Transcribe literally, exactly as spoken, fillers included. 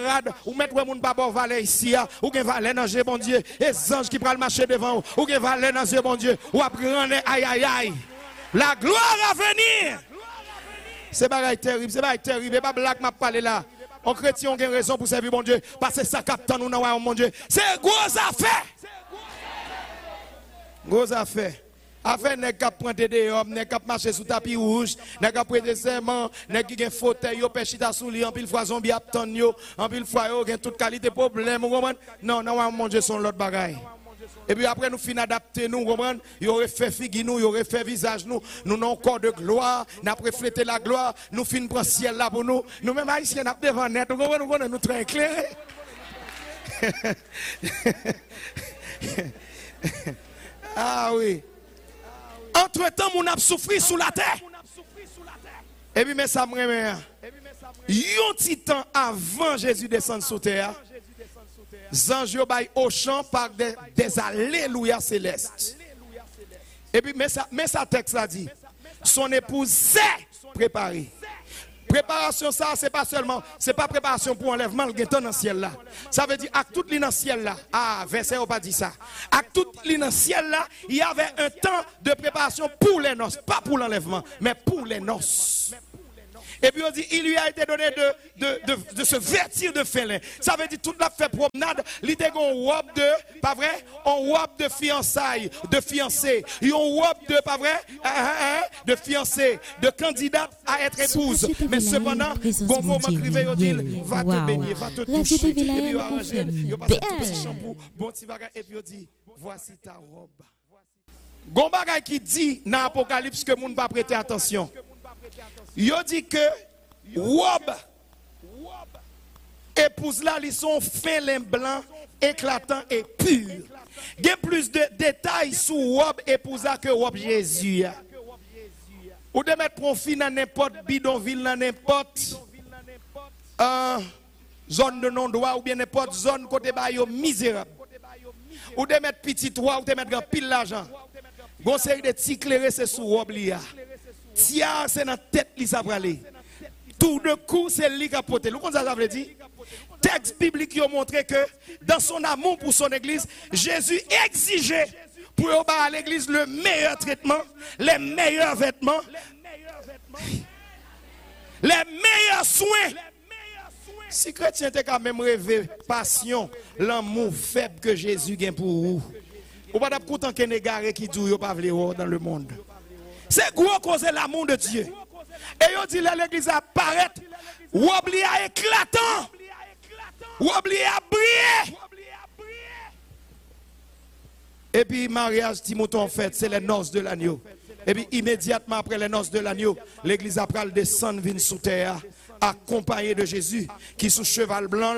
camarade, ou mettre un monde pas bon valet ici, ou gen valet dans Dieu bon Dieu, et anges qui prennent marcher devant, ou gen valet dans Dieu bon Dieu, ou apprendre aïe aïe aïe. La gloire à venir. C'est pas terrible, c'est pas terrible, c'est pas blague m'a parlé là. En chrétien, on a raison pour servir mon Dieu, parce que ça capte nous dans mon Dieu. C'est gros affaire. Gros affaire. Affaire n'est qu'à prendre des hommes, n'est qu'à marcher sous tapis rouge, n'est qu'à prendre des serments, n'est qu'à un fauteuil, yo pechita sous lit, en pile fois zombie aptan yo, en pile fois yo gen toute qualité problème, non, non, mon Dieu, son l'autre bagaille. Et puis après nous finissons d'adapter nous, comprendre, il aurait fait figure nous, il aurait fait visage nous, nous avons encore de gloire, nous avons reflété la gloire, nous finissons prendre ciel là pour nous, nous même haïtiens nous devant net, nous comprenons, nous très éclairés. Ah oui. Entre-temps, nous avons souffert sous la terre. Et puis mais ça me remet. Un petit temps avant Jésus descendre sur terre. Zange bay au champ par des, des alléluia célestes. Et puis, mais ça, mais ça texte là dit, son épouse s'est préparée. Préparation ça, c'est pas seulement, c'est pas préparation pour enlèvement, le dans le ciel là. Ça veut dire, à tout le dans le ciel là, ah, verset on pas dit ça. À tout le dans le ciel là, il y avait un temps de préparation pour les noces, pas pour l'enlèvement, mais pour les noces. Et puis on dit, il lui a été donné de, de, de, de se vêtir de félin. Ça veut dire, toute la fait promenade, il était en robe de, pas vrai, en robe de fiançailles, de fiancé. Il en robe de, pas vrai, de fiancé, de candidate à être épouse. Mais cependant, bon moment crivé, il dit, va te baigner, va te toucher. Et puis il va arranger, il va passer tout petit shampoo, bon petit bagage, et puis il dit, voici ta robe. Gon bagage qui dit dans l'Apocalypse que moun pas prêter attention. Yo dit que robe épouse là ils sont félin blanc éclatant et pur. Il y a plus de détails sur robe épouse que robe Jésus. Ou de mettre profit dans n'importe bidonville dans n'importe euh, zone de non-droit ou bien n'importe zone côté ba yo misérable. Ou de mettre petit roi ou de mettre grand pile l'argent. Gon série de petits clairés c'est sous robe li a. Tia c'est dans tête li ça aller. Tout de coup c'est li qui porter. Vous comprenez ça veut dire? Texte biblique qui a montré que dans son amour pour son église, Jésus exigeait pour à l'église le meilleur traitement, les meilleurs vêtements, les meilleurs soins. Si chrétien était quand même rêvé passion, l'amour faible que Jésus gagne pour vous. Ou pas d'être content qu'il y ait des gars qui disent pas vouloir dans le monde. C'est gros cause l'amour de Dieu. Et il dit l'église apparaît, oublie à éclatant, oublie à briller. Et puis mariage Timothée en fait, c'est les noces de l'agneau. Et puis immédiatement après les noces de l'agneau, l'église après le descendre vient sous terre, accompagné de Jésus qui sous cheval blanc.